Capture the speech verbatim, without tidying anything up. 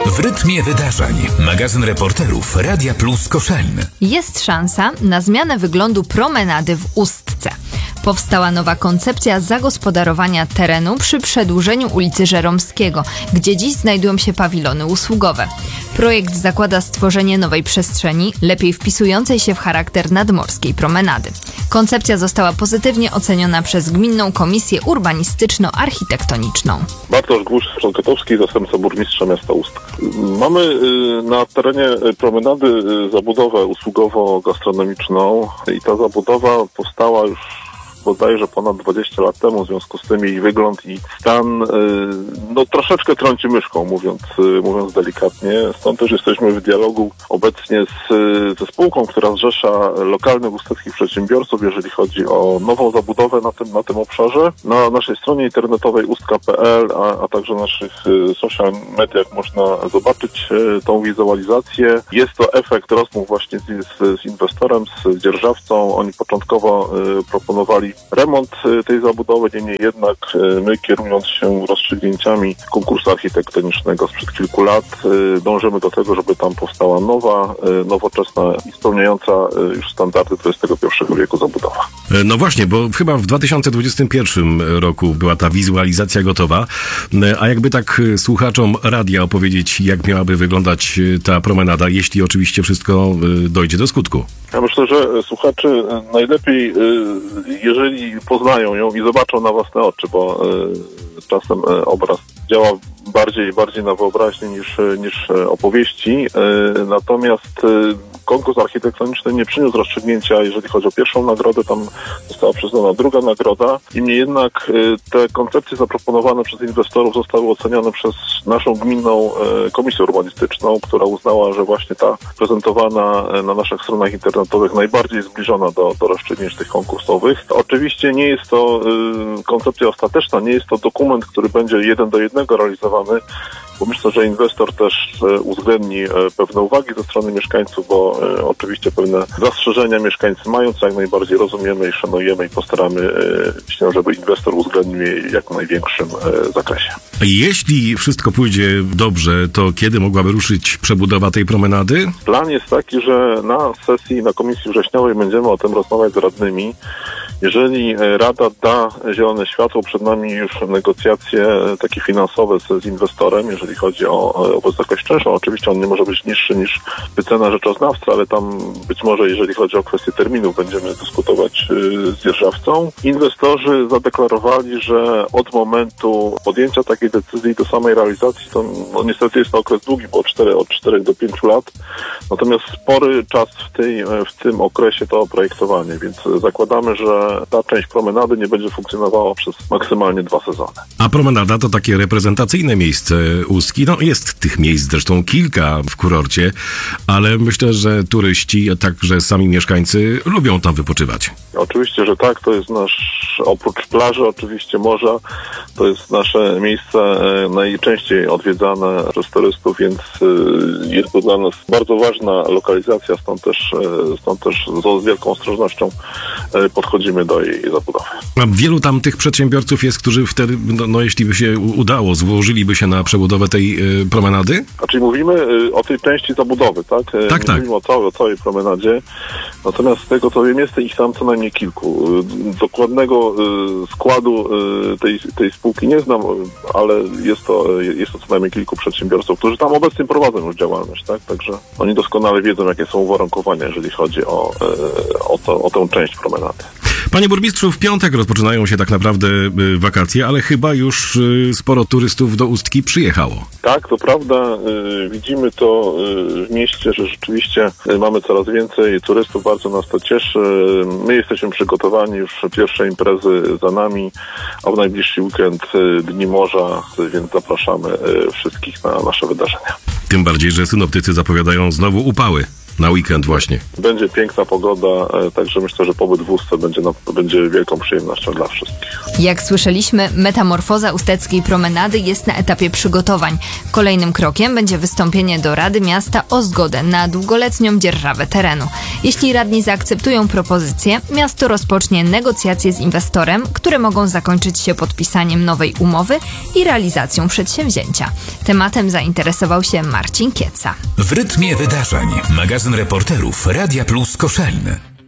W rytmie wydarzeń. Magazyn reporterów Radia Plus Koszalin. Jest szansa na zmianę wyglądu promenady w Ustce. Powstała nowa koncepcja zagospodarowania terenu przy przedłużeniu ulicy Żeromskiego, gdzie dziś znajdują się pawilony usługowe. Projekt zakłada stworzenie nowej przestrzeni, lepiej wpisującej się w charakter nadmorskiej promenady. Koncepcja została pozytywnie oceniona przez Gminną Komisję Urbanistyczno-Architektoniczną. Bartosz Głusz-Szcząkatowski, zastępca burmistrza miasta Ustka. Mamy na terenie promenady zabudowę usługowo-gastronomiczną i ta zabudowa powstała już bodajże ponad dwadzieścia lat temu, w związku z tym jej wygląd i stan no troszeczkę trąci myszką, mówiąc, mówiąc delikatnie. Stąd też jesteśmy w dialogu obecnie z, ze spółką, która zrzesza lokalnych usteczkich przedsiębiorców, jeżeli chodzi o nową zabudowę na tym, na tym obszarze. Na naszej stronie internetowej ustka kropka p l, a, a także w naszych social mediach można zobaczyć tą wizualizację. Jest to efekt rozmów właśnie z, z, z inwestorem, z dzierżawcą. Oni początkowo proponowali remont tej zabudowy, niemniej jednak my, kierując się rozstrzygnięciami konkursu architektonicznego sprzed kilku lat, dążymy do tego, żeby tam powstała nowa, nowoczesna i spełniająca już standardy dwudziestego pierwszego wieku zabudowa. No właśnie, bo chyba w dwa tysiące dwudziestym pierwszym roku była ta wizualizacja gotowa, a jakby tak słuchaczom radia opowiedzieć, jak miałaby wyglądać ta promenada, jeśli oczywiście wszystko dojdzie do skutku? Ja myślę, że słuchacze najlepiej, jeżeli poznają ją i zobaczą na własne oczy, bo czasem obraz działa bardziej bardziej na wyobraźnię niż, niż opowieści. Natomiast konkurs architektoniczny nie przyniósł rozstrzygnięcia, jeżeli chodzi o pierwszą nagrodę, tam została przyznana druga nagroda. Niemniej jednak te koncepcje zaproponowane przez inwestorów zostały ocenione przez naszą gminną komisję urbanistyczną, która uznała, że właśnie ta prezentowana na naszych stronach internetowych najbardziej zbliżona do, do rozstrzygnięć tych konkursowych. Oczywiście nie jest to koncepcja ostateczna, nie jest to dokument, który będzie jeden do jednego realizowany, bo myślę, że inwestor też uwzględni pewne uwagi ze strony mieszkańców, bo oczywiście pewne zastrzeżenia mieszkańcy mają, co jak najbardziej rozumiemy i szanujemy i postaramy się, żeby inwestor uwzględnił je w jak największym zakresie. Jeśli wszystko pójdzie dobrze, to kiedy mogłaby ruszyć przebudowa tej promenady? Plan jest taki, że na sesji, na komisji wrześniowej będziemy o tym rozmawiać z radnymi. Jeżeli Rada da zielone światło, przed nami już negocjacje takie finansowe z, z inwestorem, jeżeli chodzi o, o wysokość czynszu. Oczywiście on nie może być niższy niż wycena rzeczoznawcy, ale tam być może, jeżeli chodzi o kwestię terminów, będziemy dyskutować z dzierżawcą. Inwestorzy zadeklarowali, że od momentu podjęcia takiej decyzji do samej realizacji, to no, niestety jest to okres długi, bo od czterech, od czterech do pięciu lat. Natomiast spory czas w, tej, w tym okresie to projektowanie, więc zakładamy, że ta część promenady nie będzie funkcjonowała przez maksymalnie dwa sezony. A promenada to takie reprezentacyjne miejsce Ustki. No jest tych miejsc zresztą kilka w kurorcie, ale myślę, że turyści, a także sami mieszkańcy lubią tam wypoczywać. Oczywiście, że tak. To jest nasz, oprócz plaży, oczywiście morza, to jest nasze miejsce najczęściej odwiedzane przez turystów, więc jest to dla nas bardzo ważna lokalizacja, stąd też, stąd też z wielką ostrożnością podchodzimy do jej zabudowy. A wielu tam tych przedsiębiorców jest, którzy wtedy, no, no jeśli by się udało, złożyliby się na przebudowę tej y, promenady? Znaczy mówimy y, o tej części zabudowy, tak? Tak, Nie tak. Mówimy o całej, o całej promenadzie. Natomiast z tego co wiem, jest ich tam co najmniej kilku. Y, dokładnego y, składu y, tej, tej spółki nie znam, ale jest to, jest to co najmniej kilku przedsiębiorców, którzy tam obecnie prowadzą już działalność, tak? Także oni doskonale wiedzą, jakie są uwarunkowania, jeżeli chodzi o, y, o, to, o tę część promenady. Panie burmistrzu, w piątek rozpoczynają się tak naprawdę y, wakacje, ale chyba już y, sporo turystów do Ustki przyjechało. Tak, to prawda. Y, widzimy to y, w mieście, że rzeczywiście y, mamy coraz więcej turystów, bardzo nas to cieszy. My jesteśmy przygotowani, już pierwsze imprezy za nami, a w najbliższy weekend y, Dni Morza, y, więc zapraszamy y, wszystkich na nasze wydarzenia. Tym bardziej, że synoptycy zapowiadają znowu upały. na weekend właśnie. Będzie piękna pogoda, e, także myślę, że pobyt w Ustce będzie, na, będzie wielką przyjemnością dla wszystkich. Jak słyszeliśmy, metamorfoza usteckiej promenady jest na etapie przygotowań. Kolejnym krokiem będzie wystąpienie do Rady Miasta o zgodę na długoletnią dzierżawę terenu. Jeśli radni zaakceptują propozycję, miasto rozpocznie negocjacje z inwestorem, które mogą zakończyć się podpisaniem nowej umowy i realizacją przedsięwzięcia. Tematem zainteresował się Marcin Kieca. W rytmie wydarzeń. Magazyn reporterów Radia Plus Koszalin.